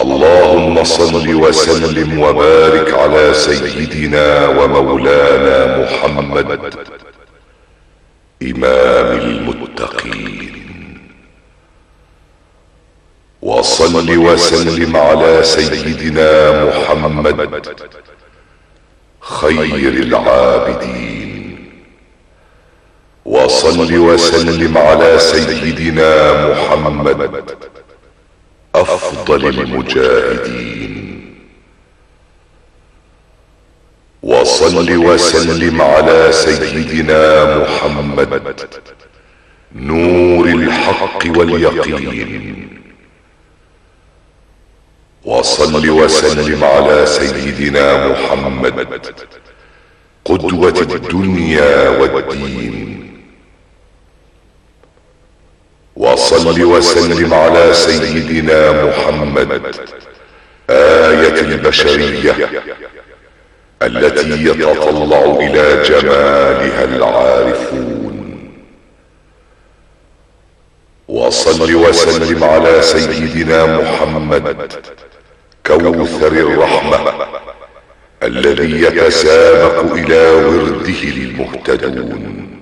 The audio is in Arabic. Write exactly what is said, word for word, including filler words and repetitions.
اللهم صل وسلم وبارك على سيدنا ومولانا محمد إمام المتقين، وصل وسلم على سيدنا محمد خير العابدين، وصل وسلم على سيدنا محمد أفضل المجاهدين، وصل وسلم على سيدنا محمد نور الحق واليقين، وصل وسلم على سيدنا محمد قدوة الدنيا والدين، وصل وسلم على سيدنا محمد آية البشرية التي يتطلع إلى جمالها العارفون، وصل وسلم على سيدنا محمد كوثر الرحمة الذي يتسابق إلى ورده المهتدون،